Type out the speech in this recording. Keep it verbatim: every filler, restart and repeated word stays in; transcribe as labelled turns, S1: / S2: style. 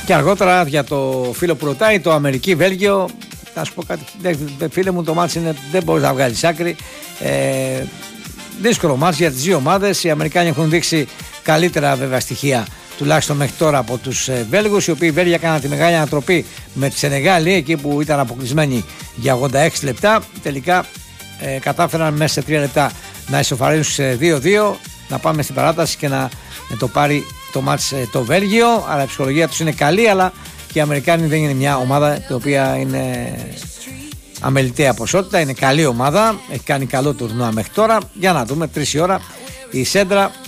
S1: Και αργότερα για το φίλο που ρωτάει, το Αμερική-Βέλγιο, να σου πω κάτι, φίλε μου, το μάτς είναι, δεν μπορείς να βγάλεις άκρη. Ε, δύσκολο μάτς για τις δύο ομάδες. Οι Αμερικάνοι έχουν δείξει καλύτερα βέβαια στοιχεία, τουλάχιστον μέχρι τώρα, από τους ε, Βέλγους, οι οποίοι οι Βέλγοι έκαναν τη μεγάλη ανατροπή με τη Σενεγάλη, εκεί που ήταν αποκλεισμένοι για ογδόντα έξι λεπτά. Τελικά ε, κατάφεραν μέσα σε τρία λεπτά να ισοφαρίσουν σε δύο δύο, να πάμε στην παράταση και να ε, το πάρει το μάτς ε, το Βέλγιο. Αλλά η ψυχολογία τους είναι καλή, αλλά και οι Αμερικάνοι δεν είναι μια ομάδα η οποία είναι αμεληταία ποσότητα, είναι καλή ομάδα, έχει κάνει καλό τουρνουά μέχρι τώρα. Για να δούμε, τρεις η ώρα η Σέντρα